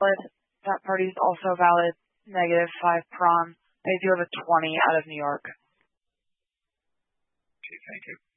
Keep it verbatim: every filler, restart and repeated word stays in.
valid. That party is also valid. Negative five prom. They do have a twenty out of New York. Okay, thank you.